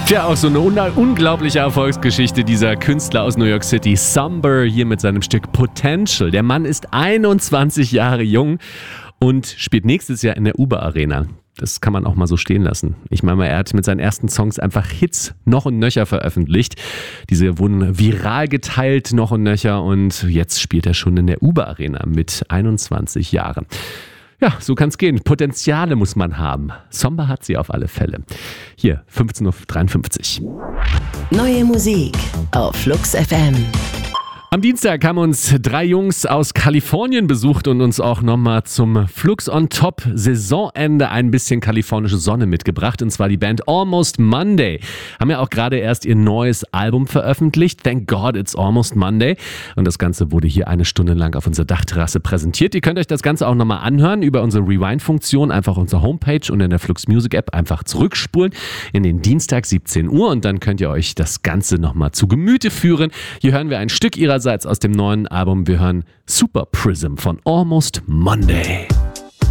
Tja, auch so eine unglaubliche Erfolgsgeschichte dieser Künstler aus New York City. Somber hier mit seinem Stück Potential. Der Mann ist 21 Jahre jung und spielt nächstes Jahr in der Uber Arena. Das kann man auch mal so stehen lassen. Ich meine mal, er hat mit seinen ersten Songs einfach Hits noch und nöcher veröffentlicht. Diese wurden viral geteilt noch und nöcher und jetzt spielt er schon in der Uber Arena mit 21 Jahren. Ja, so kann's gehen. Potenziale muss man haben. Somber hat sie auf alle Fälle. Hier, 15.53 Uhr. Neue Musik auf Flux FM. Am Dienstag haben uns 3 Jungs aus Kalifornien besucht und uns auch nochmal zum Flux on Top Saisonende ein bisschen kalifornische Sonne mitgebracht. Und zwar die Band Almost Monday. Haben ja auch gerade erst ihr neues Album veröffentlicht. Thank God It's Almost Monday. Und das Ganze wurde hier 1 Stunde lang auf unserer Dachterrasse präsentiert. Ihr könnt euch das Ganze auch nochmal anhören über unsere Rewind-Funktion. Einfach unsere Homepage und in der Flux Music App einfach zurückspulen in den Dienstag 17 Uhr. Und dann könnt ihr euch das Ganze nochmal zu Gemüte führen. Hier hören wir ein Stück ihrerseits aus dem neuen Album. Wir hören Super Prism von Almost Monday.